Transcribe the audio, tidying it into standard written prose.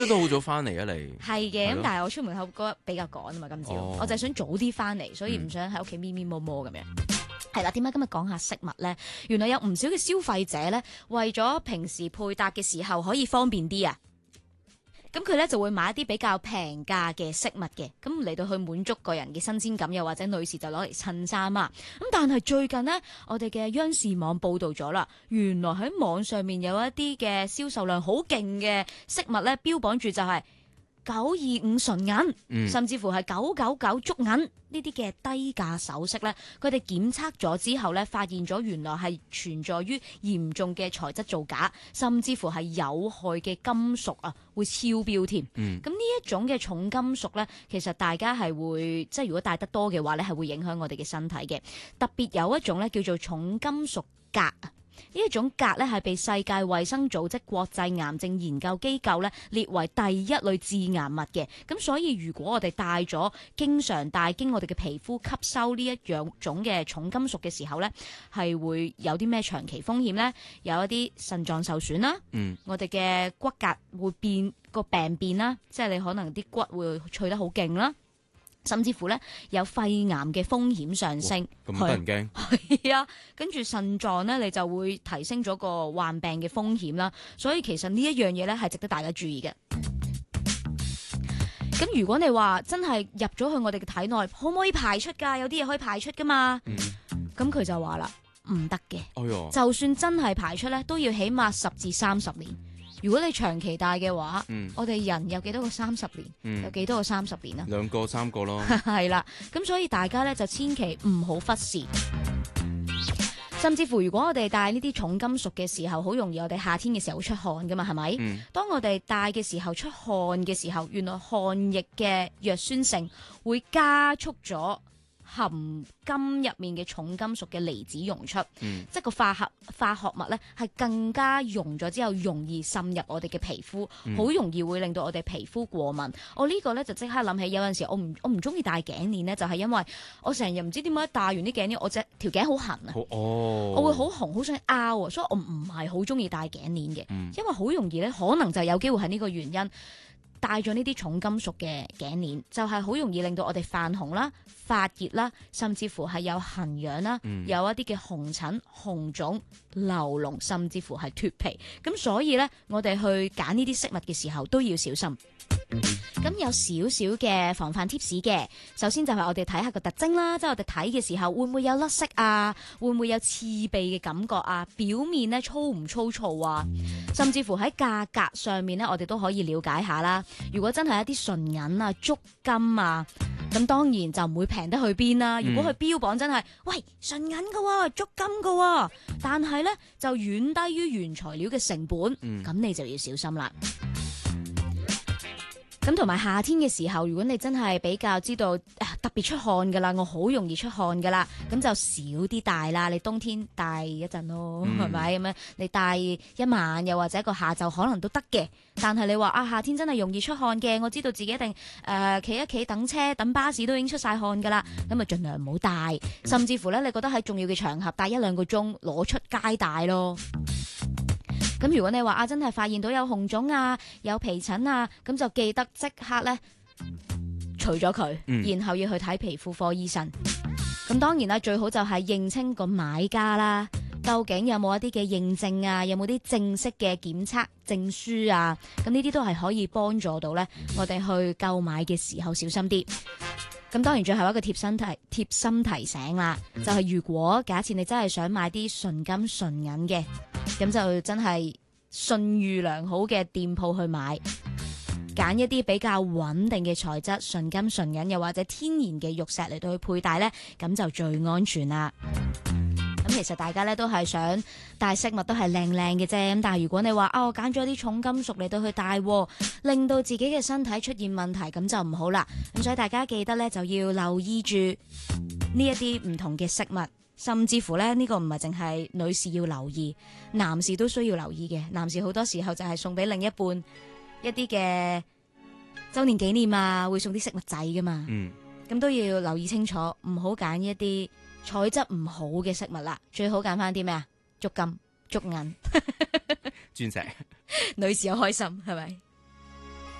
都好早翻嚟啊你。 係嘅，咁係咯但係我出門口嗰日比較趕啊嘛，今朝、我就係想早啲翻嚟，所以唔想喺屋企咪咪摸摸咁樣。係啦，點解今日講下飾物咧？原來有唔少嘅消費者咧，為咗平時配搭嘅時候可以方便啲啊，咁佢咧就會買一啲比較平價嘅飾物嘅，咁嚟到去滿足個人嘅新鮮感，又或者女士就攞嚟襯衫啊。咁但係最近呢，我哋嘅央視網報導咗啦，原來喺網上面有一啲嘅銷售量好勁嘅飾物咧，標榜住就係925純銀，甚至乎係999足銀呢啲嘅低價首飾咧，佢哋檢測咗之後咧，發現咗原來係存在於嚴重嘅材質造假，甚至乎係有害嘅金屬啊，會超標添。咁呢一種嘅重金屬咧，其實大家係會即係如果戴得多嘅話咧，係會影響我哋嘅身體嘅。特別有一種咧叫做重金屬鎘啊。呢一種鎘咧係被世界衛生組織國際癌症研究機構咧列為第一類致癌物嘅，咁所以如果我哋戴咗，經常戴經我哋嘅皮膚吸收呢一樣種嘅重金屬嘅時候咧，係會有啲咩長期風險咧？有一啲腎臟受損啦，我哋嘅骨骼會變個病變啦，即係你可能啲骨會脆得好勁啦。甚至乎咧有肺癌嘅風險上升， 咁得人驚。 係啊，跟住腎臟咧你就會提升咗個患病嘅風險啦。所以其實呢一樣嘢咧係值得大家注意嘅。咁如果你話真係入咗去我哋嘅體內，可唔可以排出㗎？有啲嘢可以排出㗎嘛。咁佢就話啦，唔得嘅。 哎呦， 就算真係排出咧，都要起碼10至30年。如果你長期戴嘅話，我哋人有幾多個30年？有幾多個30年啊 ？2個3個咯。 係啦，咁所以大家咧就千祈唔好忽視。甚至乎，如果我哋戴呢啲重金屬嘅時候，好容易我哋夏天嘅時候會出汗噶嘛，係咪？當我哋戴嘅時候出汗嘅時候，原來汗液嘅弱酸性會加速咗含金入面嘅重金屬嘅離子溶出，即係個化學物咧係更加溶咗之後容易滲入我哋嘅皮膚，好容易會令到我哋皮膚過敏。我呢個咧就即刻諗起有陣時我唔中意戴頸鏈咧，就係因為我成日唔知點解戴完啲頸鏈，我條頸好痕啊，我會好紅，好想拗啊，所以我唔係好中意戴頸鏈嘅，因為好容易咧可能就有機會係呢個原因。戴咗呢啲重金屬嘅頸鏈，就係好容易令到我哋泛紅啦、發熱啦，甚至乎係有痕癢啦，有一啲嘅紅疹、紅腫、流膿，甚至乎係脫皮。咁所以咧，我哋去揀呢啲飾物嘅時候都要小心。咁有少少嘅防範貼士嘅，首先就係我哋睇下個特徵啦，即係我哋睇嘅時候會唔會有甩色啊，會唔會有刺鼻嘅感覺啊，表面咧粗唔粗糙啊，甚至乎喺價格上面咧，我哋都可以了解下啦。如果真係一啲純銀啊、足金啊，咁當然就唔會平得去邊啦。如果佢標榜真係喂純銀㗎，足金㗎，但係咧就遠低於原材料嘅成本，咁你就要小心啦。咁同埋夏天嘅時候，如果你真係比較知道特別出汗噶啦，我好容易出汗噶啦，咁就少啲戴啦。你冬天戴一陣咯，係咪咁樣？你戴一晚又或者一個下晝可能都得嘅。但係你話夏天真係容易出汗嘅，我知道自己一定企一企等車等巴士都已經出晒汗噶啦，咁啊盡量唔好戴。甚至乎咧，你覺得喺重要嘅場合戴1-2個鐘攞出街戴咯。咁如果你話真係發現到有紅腫啊、有皮疹啊，咁就記得即刻咧除咗佢，然後要去睇皮膚科醫生。咁當然啦，最好就係認清個買家啦，究竟有冇一啲嘅認證啊，有冇啲正式嘅檢測證書啊？咁呢啲都係可以幫助到咧，我哋去購買嘅時候小心啲。咁當然最後一個貼心提醒啦，就係如果假設你真係想買啲純金純銀嘅，咁就真係信譽良好嘅店鋪去買，揀一啲比較穩定嘅材質，純金純銀又或者天然嘅玉石嚟到去佩戴呢，咁就最安全啦。咁其實大家咧都係想戴飾物都係靚靚嘅啫，咁但係如果你話我揀咗啲重金屬嚟到去戴，令到自己嘅身體出現問題，咁就唔好啦。咁所以大家記得咧就要留意住呢一啲唔同嘅飾物，甚至乎咧呢個唔係淨係女士要留意，男士都需要留意嘅。男士好多時候就係送俾另一半一啲嘅周年紀念啊，會送啲飾物仔噶嘛，咁都要留意清楚，唔好揀一啲材質唔好嘅飾物啦，最好揀翻啲咩啊？足金、足銀、 鑽石， 女士又開心係咪？